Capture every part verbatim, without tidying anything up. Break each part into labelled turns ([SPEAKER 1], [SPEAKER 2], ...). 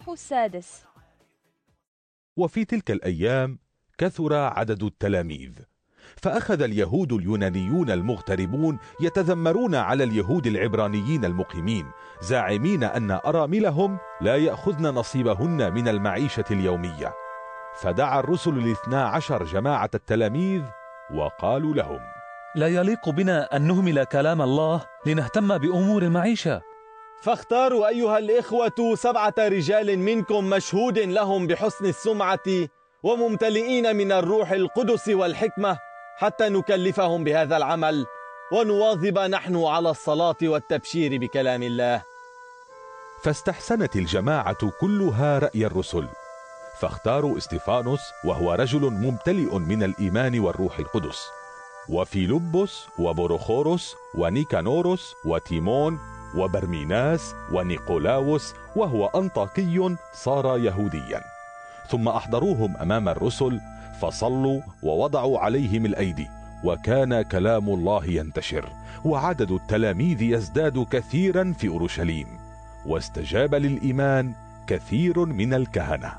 [SPEAKER 1] الصفح السادس.
[SPEAKER 2] وفي تلك الأيام كثر عدد التلاميذ، فأخذ اليهود اليونانيون المغتربون يتذمرون على اليهود العبرانيين المقيمين، زاعمين أن أراملهم لا يأخذن نصيبهن من المعيشة اليومية. فدعا الرسل الاثنا عشر جماعة التلاميذ وقالوا لهم:
[SPEAKER 3] لا يليق بنا أن نهمل كلام الله لنهتم بأمور المعيشة،
[SPEAKER 4] فاختاروا أيها الإخوة سبعة رجال منكم مشهود لهم بحسن السمعة وممتلئين من الروح القدس والحكمة، حتى نكلفهم بهذا العمل ونواظب نحن على الصلاة والتبشير بكلام الله.
[SPEAKER 2] فاستحسنت الجماعة كلها رأي الرسل، فاختاروا استفانوس وهو رجل ممتلئ من الإيمان والروح القدس، وفيلبس وبروخوروس ونيكانوروس وتيمون وبرميناس ونيقولاوس وهو أنطاكي صار يهوديا. ثم أحضروهم أمام الرسل فصلوا ووضعوا عليهم الأيدي، وكان كلام الله ينتشر، وعدد التلاميذ يزداد كثيرا في أورشليم، واستجاب للإيمان كثير من الكهنة.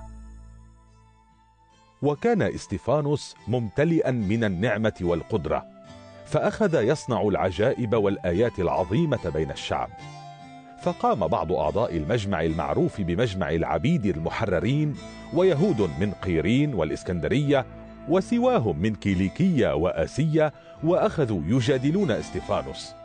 [SPEAKER 2] وكان استفانوس ممتلئا من النعمة والقدرة، فأخذ يصنع العجائب والآيات العظيمة بين الشعب. فقام بعض أعضاء المجمع المعروف بمجمع العبيد المحررين، ويهود من قيرين والإسكندرية وسواهم من كيليكية وآسية، وأخذوا يجادلون استفانوس،